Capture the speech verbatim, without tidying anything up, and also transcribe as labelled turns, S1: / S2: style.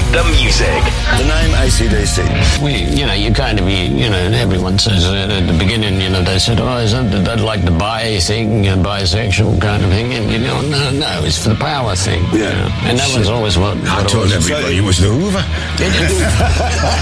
S1: the music.
S2: The name A C D C.
S3: We, you know, you kind of, you, you know, everyone says uh, at the beginning, you know, they said, oh, is that, that like the bi thing, uh, bisexual kind of thing? And, you know, no, no, it's for the power thing.
S2: Yeah.
S3: You know? And that was always what, what
S4: I told everybody it was the Hoover.